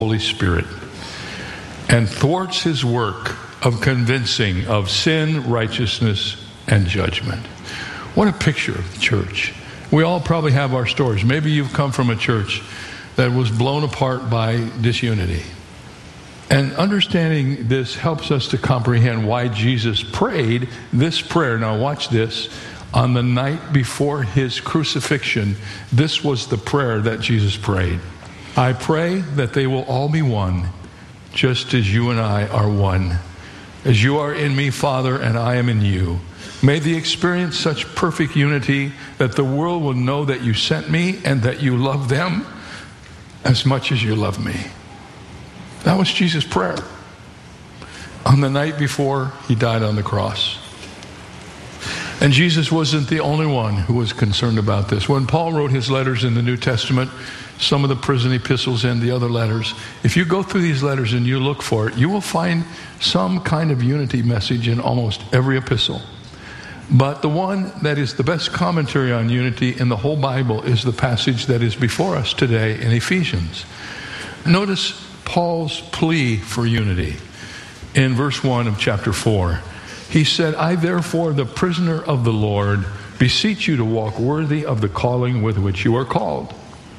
Holy Spirit and thwarts his work of convincing of sin, righteousness, and judgment. What a picture of the church. We all probably have our stories. Maybe you've come from a church that was blown apart by disunity. And understanding this helps us to comprehend why Jesus prayed this prayer. Now watch this. On the night before his crucifixion, this was the prayer that Jesus prayed. I pray that they will all be one, just as you and I are one. As you are in me, Father, and I am in you. May they experience such perfect unity that the world will know that you sent me and that you love them as much as you love me. That was Jesus' prayer on the night before he died on the cross. And Jesus wasn't the only one who was concerned about this. When Paul wrote his letters in the New Testament, some of the prison epistles and the other letters, if you go through these letters and you look for it, you will find some kind of unity message in almost every epistle. But the one that is the best commentary on unity in the whole Bible is the passage that is before us today in Ephesians. Notice Paul's plea for unity in verse 1 of chapter 4. He said, I therefore, the prisoner of the Lord, beseech you to walk worthy of the calling with which you are called.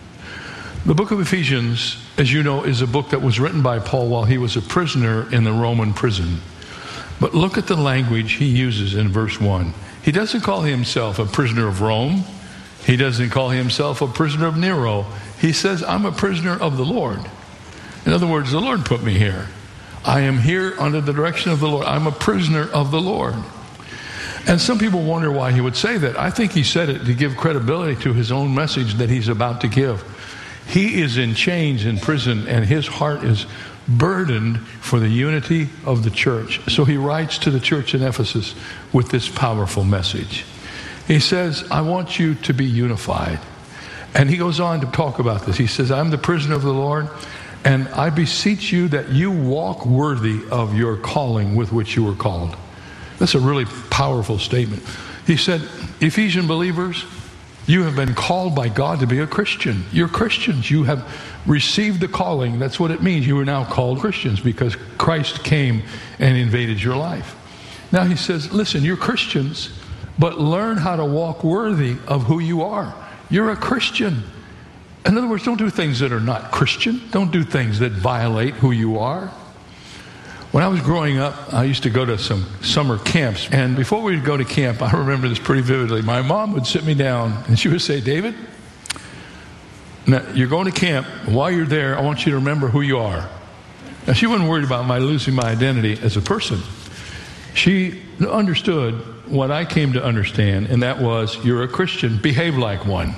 The book of Ephesians, as you know, is a book that was written by Paul while he was a prisoner in the Roman prison. But look at the language he uses in verse 1. He doesn't call himself a prisoner of Rome. He doesn't call himself a prisoner of Nero. He says, I'm a prisoner of the Lord. In other words, the Lord put me here. I am here under the direction of the Lord. I'm a prisoner of the Lord. And some people wonder why he would say that. I think he said it to give credibility to his own message that he's about to give. He is in chains in prison, and his heart is burdened for the unity of the church. So he writes to the church in Ephesus with this powerful message. He says, I want you to be unified. And he goes on to talk about this. He says, I'm the prisoner of the Lord, and I beseech you that you walk worthy of your calling with which you were called. That's a really powerful statement. He said, Ephesian believers, you have been called by God to be a Christian. You're Christians. You have received the calling. That's what it means. You are now called Christians because Christ came and invaded your life. Now he says, listen, you're Christians, but learn how to walk worthy of who you are. You're a Christian. In other words, don't do things that are not Christian. Don't do things that violate who you are. When I was growing up, I used to go to some summer camps. And before we would go to camp, I remember this pretty vividly. My mom would sit me down and she would say, David, now you're going to camp. While you're there, I want you to remember who you are. Now, she wasn't worried about my losing my identity as a person. She understood what I came to understand, and that was, you're a Christian, behave like one.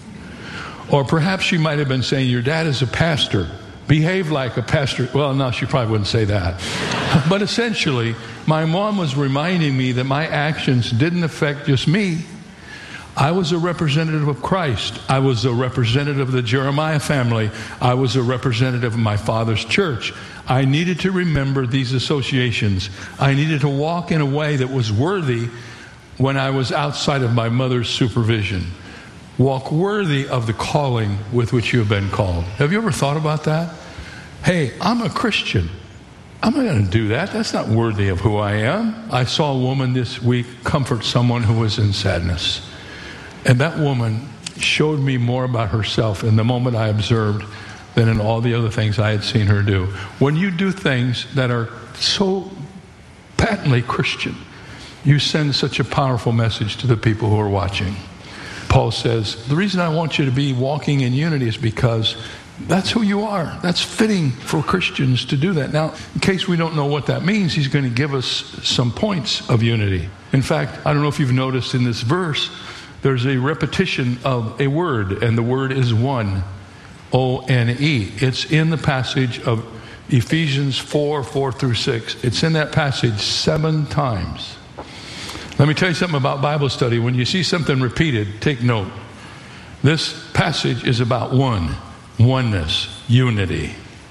Or perhaps she might have been saying, your dad is a pastor. Behave like a pastor. Well, no, she probably wouldn't say that. But essentially, my mom was reminding me that my actions didn't affect just me. I was a representative of Christ. I was a representative of the Jeremiah family. I was a representative of my father's church. I needed to remember these associations. I needed to walk in a way that was worthy when I was outside of my mother's supervision. Walk worthy of the calling with which you have been called. Have you ever thought about that? Hey, I'm a Christian. I'm not going to do that. That's not worthy of who I am. I saw a woman this week comfort someone who was in sadness. And that woman showed me more about herself in the moment I observed than in all the other things I had seen her do. When you do things that are so patently Christian, you send such a powerful message to the people who are watching. Paul says, the reason I want you to be walking in unity is because that's who you are. That's fitting for Christians to do that. Now, in case we don't know what that means, he's going to give us some points of unity. In fact, I don't know if you've noticed in this verse, there's a repetition of a word, and the word is one, O-N-E. It's in the passage of Ephesians 4:4-6. It's in that passage 7 times. Let me tell you something about Bible study. When you see something repeated, take note. This passage is about oneness, unity.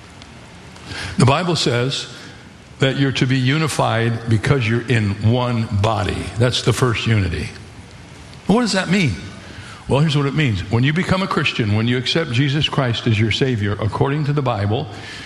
The Bible says that you're to be unified because you're in one body. That's the first unity. What does that mean? Well, here's what it means. When you become a Christian, when you accept Jesus Christ as your Savior, according to the Bible,